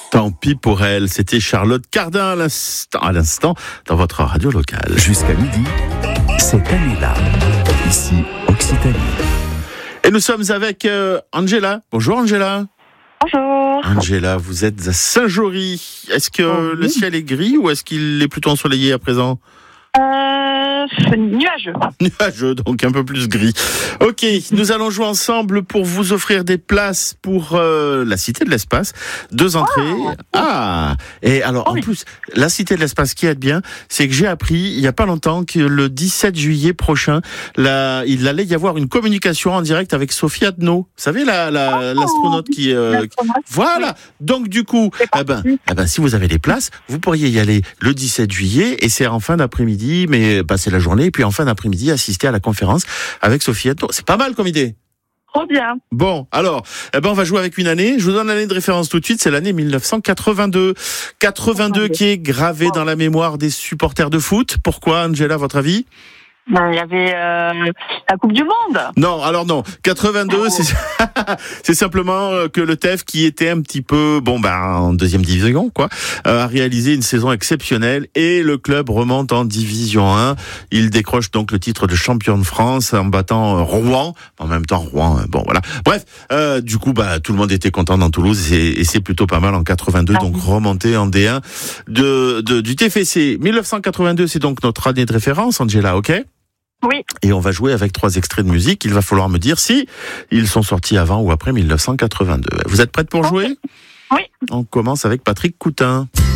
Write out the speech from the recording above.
Tant pis pour elle, c'était Charlotte Cardin à l'instant dans votre radio locale. Jusqu'à midi, cette année-là, ici Occitanie. Et nous sommes avec Angela. Bonjour Angela. Bonjour. Angela, vous êtes à Saint-Jory. Est-ce que le ciel est gris ou est-ce qu'il est plutôt ensoleillé à présent ? Nuageux. Nuageux, donc un peu plus gris. Ok, nous allons jouer ensemble pour vous offrir des places pour la Cité de l'Espace. 2 entrées. Et alors en plus, la Cité de l'Espace, ce qui est bien, c'est que j'ai appris il n'y a pas longtemps que le 17 juillet prochain, il allait y avoir une communication en direct avec Sophie Adno. Vous savez, l'astronaute qui... Voilà. Donc du coup, si vous avez des places, vous pourriez y aller le 17 juillet et c'est en fin d'après-midi, mais passer la journée et puis en fin d'après-midi assister à la conférence avec Sophie Adno. C'est pas mal comme idée. Trop bien. Bon, alors, on va jouer avec une année. Je vous donne l'année de référence tout de suite, c'est l'année 1982. 82 qui est gravée dans la mémoire des supporters de foot. Pourquoi, Angela, à votre avis ? Il y avait la Coupe du Monde. Non, alors non. 82, c'est simplement que le TEF, qui était un petit peu, en deuxième division, a réalisé une saison exceptionnelle et le club remonte en division 1. Il décroche donc le titre de champion de France en battant Rouen. En même temps, Rouen, voilà. Bref, du coup, tout le monde était content dans Toulouse et c'est plutôt pas mal en 82, donc remonté en D1 du TFC. 1982, c'est donc notre année de référence, Angela, ok ? Oui. Et on va jouer avec 3 extraits de musique. Il va falloir me dire si ils sont sortis avant ou après 1982. Vous êtes prête pour jouer ? Oui. On commence avec Patrick Coutin.